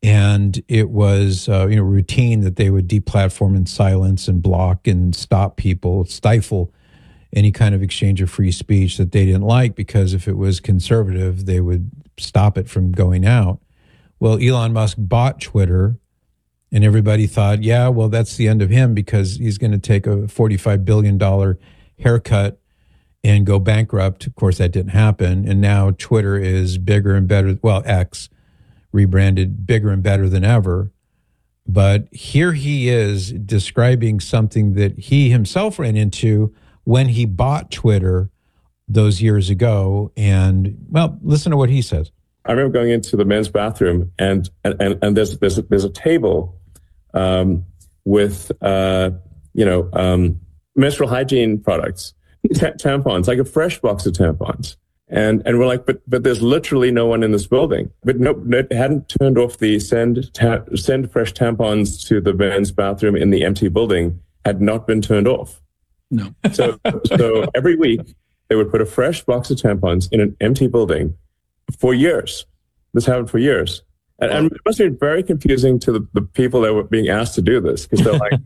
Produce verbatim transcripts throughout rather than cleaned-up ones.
And it was, uh, you know, routine that they would deplatform and silence and block and stop people, stifle any kind of exchange of free speech that they didn't like, because if it was conservative, they would stop it from going out. Well, Elon Musk bought Twitter, and everybody thought, yeah, well, that's the end of him because he's going to take a forty-five billion dollars haircut and go bankrupt. Of course, that didn't happen. And now Twitter is bigger and better. Well, X, rebranded, bigger and better than ever. But here he is describing something that he himself ran into when he bought Twitter those years ago. And, well, listen to what he says. I remember going into the men's bathroom, and and, and there's, there's, there's a table um, with, uh, you know, um, menstrual hygiene products, t- tampons, like a fresh box of tampons. And and we're like, but but there's literally no one in this building. But no, no it hadn't turned off the send ta- send fresh tampons to the men's bathroom in the empty building had not been turned off. No. So so every week they would put a fresh box of tampons in an empty building for years. This happened for years. And, and it must have been very confusing to the, the people that were being asked to do this, because they're like,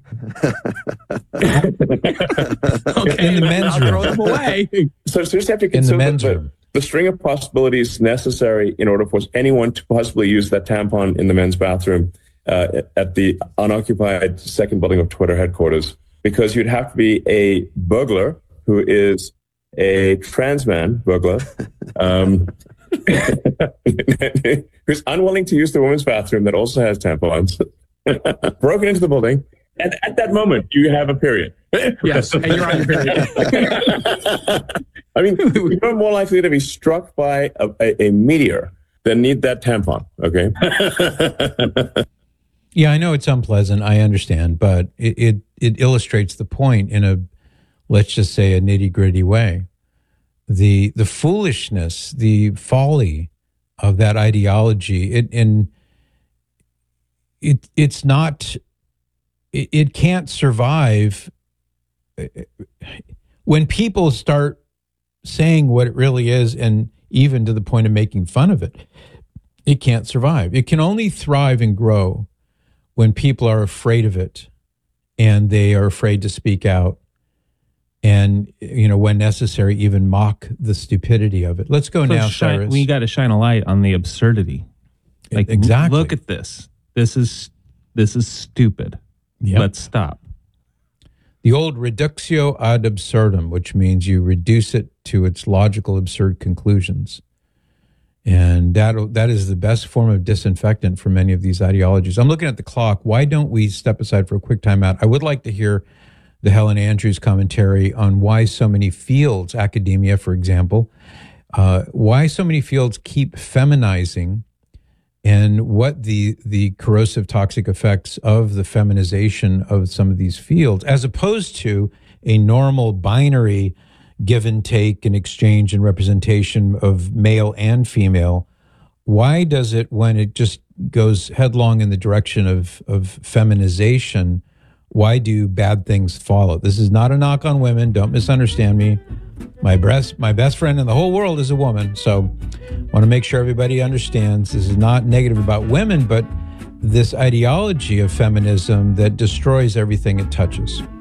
okay, in the men's I'll room. throw them away. So, so you just have to In the consider men's the, room. the string of possibilities necessary in order for anyone to possibly use that tampon in the men's bathroom uh, at the unoccupied second building of Twitter headquarters, because you'd have to be a burglar who is a trans man burglar, um, who's unwilling to use the women's bathroom that also has tampons, broken into the building, and at that moment you have a period. Yes, and you're on your period. I mean, you're more likely to be struck by a, a, a meteor than need that tampon, okay? Yeah, I know it's unpleasant. I understand, but it, it, it illustrates the point in a, let's just say, a nitty gritty way. The the foolishness, the folly of that ideology. It and it it's not. It, it can't survive when people start saying what it really is, and even to the point of making fun of it. It can't survive. It can only thrive and grow when people are afraid of it, and they are afraid to speak out. And, you know, when necessary, even mock the stupidity of it. Let's go so now, shine, Cyrus. We got to shine a light on the absurdity. Like, exactly. Look at this. This is this is stupid. Yep. Let's stop. The old reductio ad absurdum, which means you reduce it to its logical, absurd conclusions. And that that is the best form of disinfectant for many of these ideologies. I'm looking at the clock. Why don't we step aside for a quick timeout? I would like to hear the Helen Andrews commentary on why so many fields, academia, for example, uh, why so many fields keep feminizing, and what the the corrosive toxic effects of the feminization of some of these fields, as opposed to a normal binary give and take and exchange and representation of male and female. Why does it, when it just goes headlong in the direction of, of feminization, why do bad things follow? This is not a knock on women. Don't misunderstand me. My best, my best friend in the whole world is a woman. So I want to make sure everybody understands this is not negative about women, but this ideology of feminism that destroys everything it touches.